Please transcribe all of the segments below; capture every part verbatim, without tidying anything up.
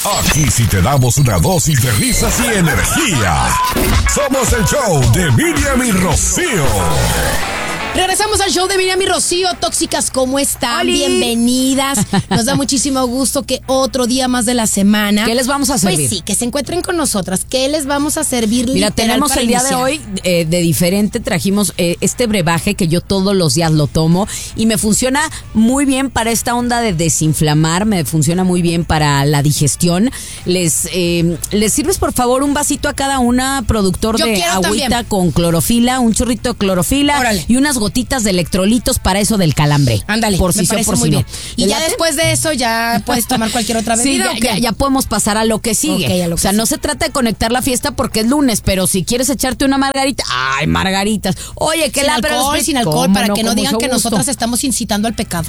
Aquí sí te damos una dosis de risas y energía. Somos el show de Miriam y Rocío. Regresamos al show de Miriam y Rocío. Tóxicas, ¿cómo están? ¡Holi! Bienvenidas. Nos da muchísimo gusto que otro día más de la semana. ¿Qué les vamos a servir? Pues sí, que se encuentren con nosotras. ¿Qué les vamos a servir? Mira, literal tenemos para el día iniciar? de hoy eh, de diferente. Trajimos eh, este brebaje que yo todos los días lo tomo y me funciona muy bien para esta onda de desinflamar. Me funciona muy bien para la digestión. Les, eh, les sirves, por favor, un vasito a cada una, productor Yo de quiero agüita también. con clorofila, un chorrito de clorofila. Órale. Y unas gotitas de electrolitos para eso del calambre. Ándale, por me si sí o parece por muy si no. bien. Y ¿Te ya late? después de eso ya puedes tomar cualquier otra Sí, bebida. ya, ¿o qué? ya, ya podemos pasar a lo que sigue. Ok, a lo o que sea, no sigue. se trata de conectar la fiesta porque es lunes, pero si quieres echarte una margarita, ay, margaritas. Oye, que Sin la alcohol, sin alcohol, para que no digan que nosotras estamos incitando al pecado.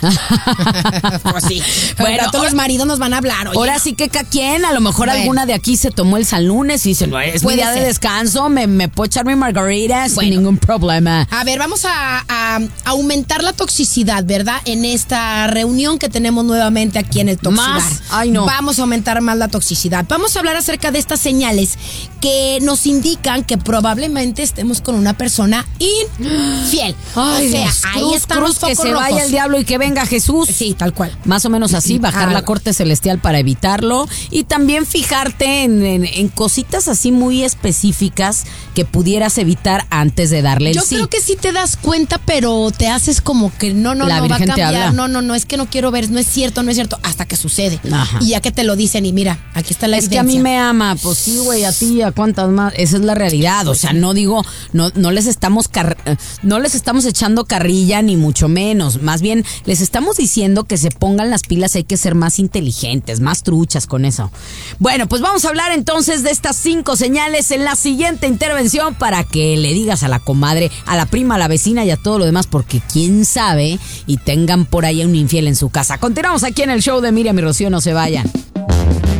Pues sí. Bueno, Bueno, todos los maridos nos van a hablar. Oye, Ahora sí que cada quien, a lo mejor Bueno. alguna de aquí se tomó el San Lunes y dice, no, es mi Puede día de ser. descanso, me, me puedo echar mi margarita sin Bueno. ningún problema. A ver, vamos a, a aumentar la toxicidad, ¿verdad? En esta reunión que tenemos nuevamente aquí en el Toxibar. Más. Ay, no. Vamos a aumentar más la toxicidad. Vamos a hablar acerca de estas señales que nos indican que probablemente estemos con una persona infiel. Ay, o sea, Dios, ahí cruz, están cruz, los que focos se rojos. vaya el diablo y que venga Jesús. Sí, tal cual. Más o menos así, bajar Ah. la corte celestial para evitarlo y también fijarte en, en- en cositas así muy específicas que pudieras evitar antes de darle el Yo sí. creo que sí te das cuenta, pero te haces como que no, no, La no va a Virgen te cambiar. habla. No, no, no, es que no quiero ver, no es cierto, no es cierto, hasta que sucede. Ajá. Y ya que te lo dicen y mira, aquí está la Es que evidencia. a mí me ama, pues sí, güey, a ti, a cuántas más. Esa es la realidad. O sea, no digo, no, no les estamos car- eh, no les estamos echando carrilla ni mucho menos. Más bien les estamos diciendo que se pongan las pilas, hay que ser más inteligentes, más truchas con eso. Bueno, pues vamos a hablar entonces de estas cinco señales en la siguiente intervención para que le digas a la comadre, a la prima, a la vecina y a todo lo demás, porque quién sabe y tengan por ahí a un infiel en su casa. Continuamos aquí en el show de Miriam y Rocío, no se vayan.